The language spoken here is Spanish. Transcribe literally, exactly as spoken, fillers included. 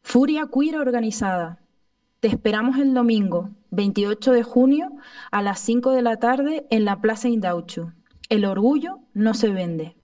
Furia Queer organizada. Te esperamos el domingo, veintiocho de junio, a las cinco de la tarde en la Plaza Indauchu. El orgullo no se vende.